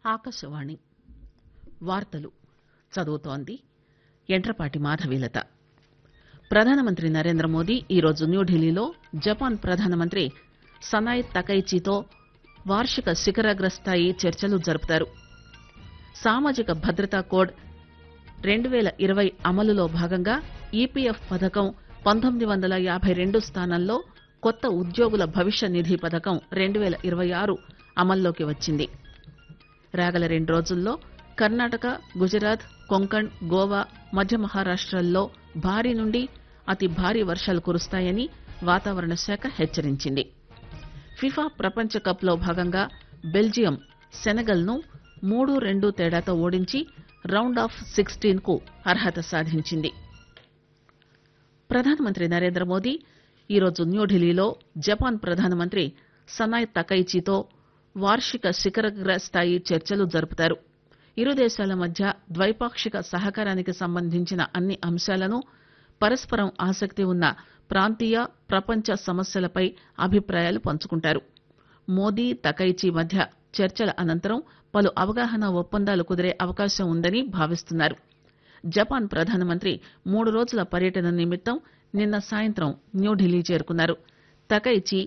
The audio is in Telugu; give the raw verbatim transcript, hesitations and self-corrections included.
ఆకాశవాణి వార్తలు చదువుతోంది యంట్రపాటి మాధవీలత. ప్రధానమంత్రి నరేంద్రమోదీ ఈరోజు న్యూఢిల్లీలో జపాన్ ప్రధానమంత్రి సనాయ్ తకైచీతో వార్షిక శిఖరాగ్రస్థాయి చర్చలు జరుపుతారు. సామాజిక భద్రతా కోడ్ రెండు పేల ఇరవై అమలులో భాగంగా ఈపీఎఫ్ పథకం పంతొమ్మిది వందల యాబై రెండు స్థానంలో కొత్త ఉద్యోగుల భవిష్య నిధి పథకం రెండు పేల ఇరవై ఆరు అమల్లోకి వచ్చింది. రాగల రెండు రోజుల్లో కర్ణాటక, గుజరాత్, కొంకణ్, గోవా, మధ్య మహారాష్టల్లో భారీ నుండి అతి భారీ వర్షాలు కురుస్తాయని వాతావరణ శాఖ హెచ్చరించింది. ఫిఫా ప్రపంచ కప్ లో భాగంగా బెల్జియం సెనెగల్ ను మూడు రెండు తేడాతో ఓడించి రౌండ్ ఆఫ్ సిక్స్టీన్ కు అర్హత సాధించింది. ప్రధానమంత్రి నరేంద్రమోదీ ఈరోజు న్యూఢిల్లీలో జపాన్ ప్రధానమంత్రి సనాయ్ తకైచీతో వార్షిక శిఖరాగ్రస్థాయి చర్చలు జరుపుతారు. ఇరు దేశాల మధ్య ద్వైపాక్షిక సహకారానికి సంబంధించిన అన్ని అంశాలను, పరస్పరం ఆసక్తి ఉన్న ప్రాంతీయ, ప్రపంచ సమస్యలపై అభిప్రాయాలు పంచుకుంటారు. మోదీ తకైచీ మధ్య చర్చల అనంతరం పలు అవగాహన ఒప్పందాలు కుదిరే అవకాశం ఉందని భావిస్తున్నారు. జపాన్ ప్రధానమంత్రి మూడు రోజుల పర్యటన నిమిత్తం నిన్న సాయంత్రం న్యూఢిల్లీ చేరుకున్నారు. తకైచీ